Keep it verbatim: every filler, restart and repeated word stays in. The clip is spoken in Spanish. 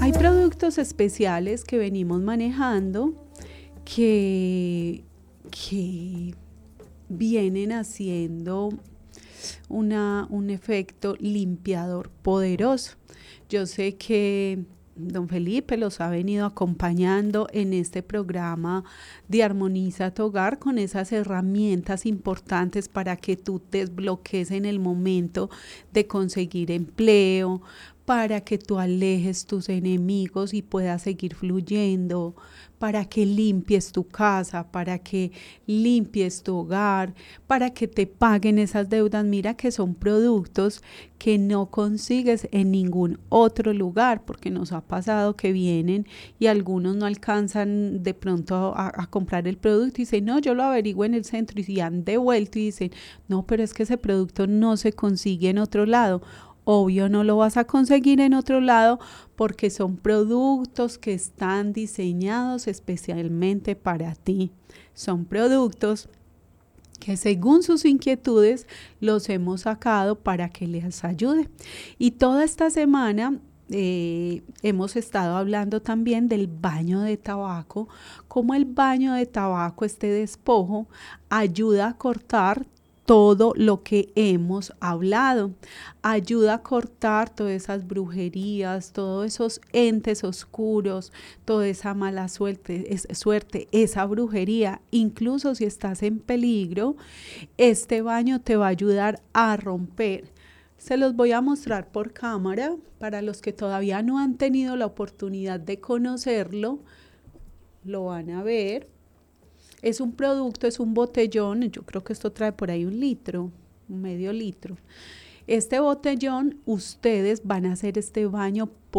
Hay productos especiales que venimos manejando que, que vienen haciendo una, un efecto limpiador poderoso. Yo sé que don Felipe los ha venido acompañando en este programa de Armoniza tu Hogar con esas herramientas importantes para que tú te desbloquees en el momento de conseguir empleo, para que tú alejes tus enemigos y puedas seguir fluyendo, para que limpies tu casa, para que limpies tu hogar, para que te paguen esas deudas. Mira que son productos que no consigues en ningún otro lugar, porque nos ha pasado que vienen y algunos no alcanzan de pronto a, a comprar el producto y dicen, no, yo lo averiguo en el centro, y si han devuelto y dicen, no, pero es que ese producto no se consigue en otro lado. Obvio no lo vas a conseguir en otro lado porque son productos que están diseñados especialmente para ti. Son productos que según sus inquietudes los hemos sacado para que les ayude. Y toda esta semana eh, hemos estado hablando también del baño de tabaco, cómo el baño de tabaco, este despojo, ayuda a cortar todo lo que hemos hablado, ayuda a cortar todas esas brujerías, todos esos entes oscuros, toda esa mala suerte, es, suerte, esa brujería. Incluso si estás en peligro, este baño te va a ayudar a romper. Se los voy a mostrar por cámara para los que todavía no han tenido la oportunidad de conocerlo, lo van a ver. Es un producto, es un botellón, yo creo que esto trae por ahí un litro, un medio litro. Este botellón, ustedes van a hacer este baño